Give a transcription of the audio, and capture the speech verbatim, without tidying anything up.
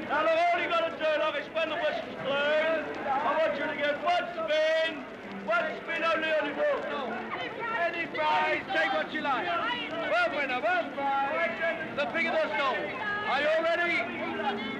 Now look, all you got to do, like, is when the whistle's blown, I want you to get one spin, one spin only on the ball. Any prize, take what you like. One winner, one prize, the bigger the stall. Are you all ready?